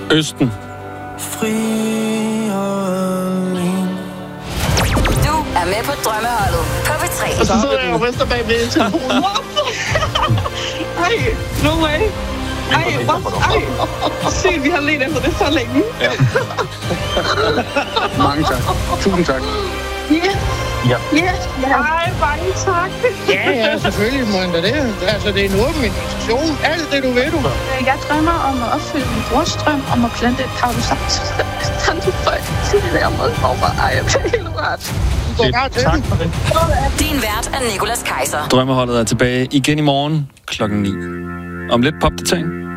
Østen. Fri og alene. Du er med på Drømmeholdet på P3. Og så sidder jeg og ryster bag ved telefonen. Ej, no way. Ej, what? Sygt, vi har let efter det så længe. Ja. Mange tak. Tusind tak. Yes. Ja. Yes. Ej, mange tak. Ja, selvfølgelig må man da det. Altså, det er en åben invitation. Alt det, du ved, du. Jeg drømmer om at opfylde min brorstrøm, om at plante et pausat. Tandefrøj til det der måde. Ej, jeg bliver helt rørt. Du går bare til den. For det. Din vært er Nicolas Kaiser. Drømmeholdet er tilbage igen i morgen 9:00. Om lidt popdatering.